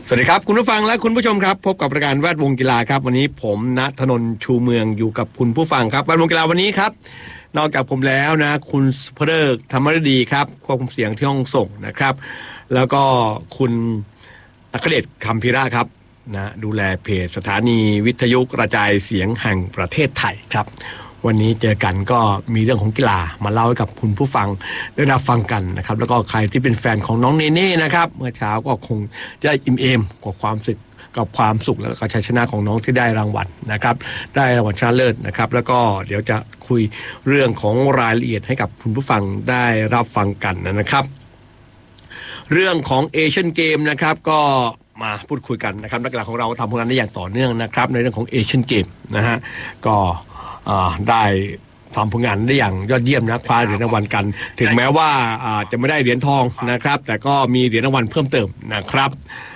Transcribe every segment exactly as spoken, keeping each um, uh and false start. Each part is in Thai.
สวัสดีครับคุณผู้ฟังและคุณผู้ชมครับพบกับรายการแวดวงกีฬาครับวันนี้ผมณธนนท์ชูเมืองอยู่กับคุณผู้ฟังครับแวดวงกีฬาวันนี้ครับนอกจากผมแล้วนะคุณสุภเริกธรรมฤดีครับควบคุมเสียงที่ห้องส่งนะครับแล้วก็คุณอัครเดชคำพิราครับนะดูแลเพจสถานีวิทยุกระจายเสียงแห่งประเทศไทยครับวันนี้เจอกันก็มีเรื่องของกีฬามาเล่าให้กับคุณผู้ฟังได้รับฟังกันนะครับแล้วก็ใครที่เป็นแฟนของน้องเนเน่นะครับเมื่อเช้าก็คงจะอิ่มเอมกับความสุขกับความสุขและก็ชัยชนะของน้องที่ได้รางวัลนะครับได้รางวัลชนะเลิศนะครับแล้วก็เดี๋ยวจะคุยเรื่องของรายละเอียดให้กับคุณผู้ฟังได้รับฟังกันนะครับเรื่องของเอเชียนเกมนะครับก็มาพูดคุยกันนะครับนักกีฬาของเราทำผลงานได้อย่างต่อเนื่องนะครับในเรื่องของเอเชียนเกมนะฮะก็ได้ทำผลงานได้อย่างยอดเยี่ยมนะคว้าเหรียญรางวัลกันถึงแม้ว่าจะไม่ได้เหรียญทองนะครับแต่ก็มีเหรียญรางวัลเพิ่มเติมนะครับ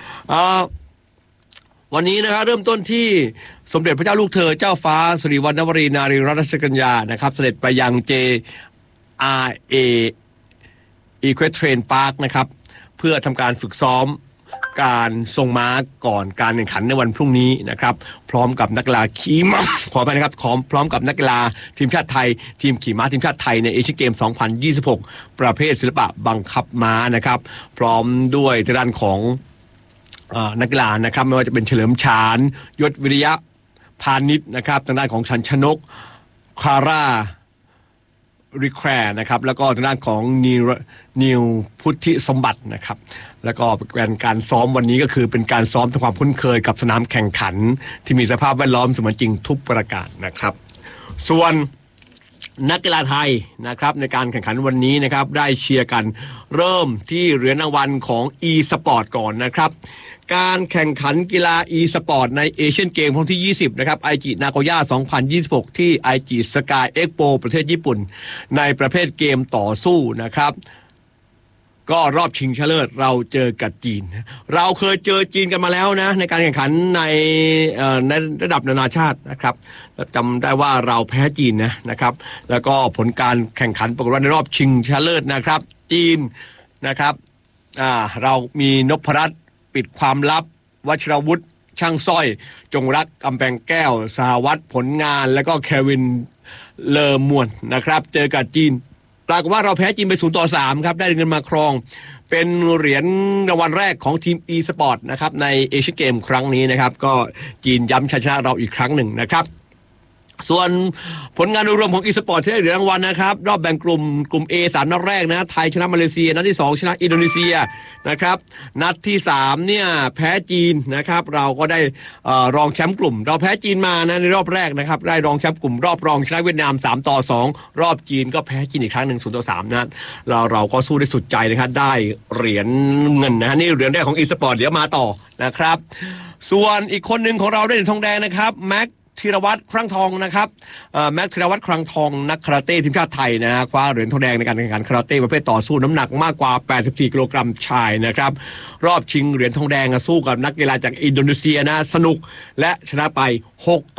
วันนี้นะครับเริ่มต้นที่สมเด็จพระเจ้าลูกเธอเจ้าฟ้าสิริวัณณวรีนารีรัตนราชกัญญานะครับเสด็จไปยัง เจ อาร์ เอ Equestrian Park นะครับเพื่อทำการฝึกซ้อมการทรงม้าก่อนการแข่งขันในวันพรุ่งนี้นะครับพร้อมกับนักกีฬาขี่ม้าขอไปนะครับพร้อมกับนักกีฬาทีมชาติไทยทีมขี่ม้าทีมชาติไทยในเอเชียนเกมสองพันยี่สิบหกประเภทศิลปะบังคับม้านะครับพร้อมด้วยทางด้านของนักกีฬานะครับไม่ว่าจะเป็นเฉลิมฉานยศวิริยะพานิชนะครับทางด้านของชันชนกคาร่าริแควร์นะครับแล้วก็ทางด้านของนิวนิวพุทธิสมบัตินะครับแล้วก็เป็นการซ้อมวันนี้ก็คือเป็นการซ้อมทำความคุ้นเคยกับสนามแข่งขันที่มีสภาพแวดล้อมเสมือนจริงทุกประการนะครับส่วนนักกีฬาไทยนะครับในการแข่งขันวันนี้นะครับได้เชียร์กันเริ่มที่เหรียญรางวัลของ e-sport ก่อนนะครับการแข่งขันกีฬา e-sport ในเอเชียนเกมครั้งที่ยี่สิบนะครับไอจินาโกย่าสองพันยี่สิบหกที่ไอจิสกายเอ็กโปประเทศญี่ปุ่นในประเภทเกมต่อสู้นะครับก็รอบชิงชนะเลิศเราเจอกับจีนเราเคยเจอจีนกันมาแล้วนะในการแข่งขันในในระดับนานาชาตินะครับจำได้ว่าเราแพ้จีนนะนะครับแล้วก็ผลการแข่งขันปรากฏว่าในรอบชิงชนะเลิศนะครับจีนนะครับอ่าเรามีนพรัตน์ปิดความลับวชิรวุฒิช่างสร้อยจงรักกำแพงแก้วสหวัฒน์ผลงานแล้วก็เควินเลอมวนนะครับเจอกับจีนปรากฏว่าเราแพ้จีนไปศูนย์ต่อสามครับได้เงินมาครองเป็นเหรียญรางวัลแรกของทีม e-sport นะครับในเอเชียนเกมครั้งนี้นะครับก็จีนย้ำชัยชนะเราอีกครั้งหนึ่งนะครับส่วนผลงานโดยรวมของ e-sport ที่ได้เหรียญรางวัลนะครับรอบแบ่งกลุ่มกลุ่ม A สามนัดแรกนะไทยชนะมาเลเซียนัดที่สองชนะอินโดนีเซียนะครับนัดที่สามเนี่ยแพ้จีนนะครับเราก็ได้เอ่อรองแชมป์กลุ่มเราแพ้จีนมานะในรอบแรกนะครับได้รองแชมป์กลุ่มรอบรองชนะเวียดนามสามต่อสองรอบจีนก็แพ้จีนอีกครั้งหนึ่งศูนย์ต่อสามนะเราเราก็สู้ได้สุดใจนะครับได้เหรียญเงินนะนี่เหรียญแรกของ e-sport เดี๋ยวมาต่อนะครับส่วนอีกคนนึงของเราได้เหรียญทองแดงนะครับแม็กธีรวัตรครั้งทองนะครับแม็กธีรวัตรครั้งทองนักคาราเต้ทีมชาติไทยนะฮะคว้าเหรียญทองแดงในการแข่งขันคาราเต้ประเภทต่อสู้น้ำหนักมากกว่าแปดสิบสี่กิโลกรัมชายนะครับรอบชิงเหรียญทองแดงสู้กับนักกีฬาจากอินโดนีเซียนะสนุกและชนะไปหก